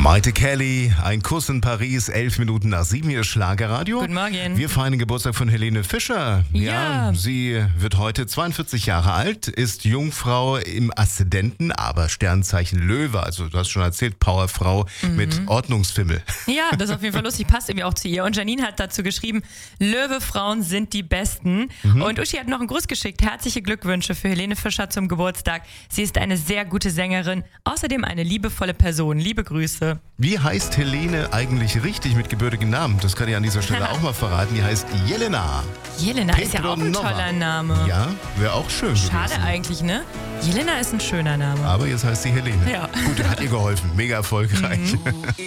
Maite Kelly, ein Kuss in Paris, 11 Minuten nach 7 hier Schlagerradio. Guten Morgen. Wir feiern den Geburtstag von Helene Fischer. Ja. Sie wird heute 42 Jahre alt, ist Jungfrau im Aszendenten, aber Sternzeichen Löwe. Also du hast schon erzählt, Powerfrau mit Ordnungsfimmel. Ja, das ist auf jeden Fall lustig, passt irgendwie auch zu ihr. Und Janine hat dazu geschrieben, Löwe-Frauen sind die Besten. Und Uschi hat noch einen Gruß geschickt. Herzliche Glückwünsche für Helene Fischer zum Geburtstag. Sie ist eine sehr gute Sängerin, außerdem eine liebevolle Person. Liebe Grüße. Wie heißt Helene eigentlich richtig mit gebürtigen Namen? Das kann ich an dieser Stelle auch mal verraten. Die heißt Jelena. Jelena ist ja auch ein Petronova. toller Name. Ja, wäre auch schön Schade gewesen. eigentlich, ne? Jelena ist ein schöner Name. Aber jetzt heißt sie Helene. Ja. Gut, hat ihr geholfen. Mega erfolgreich.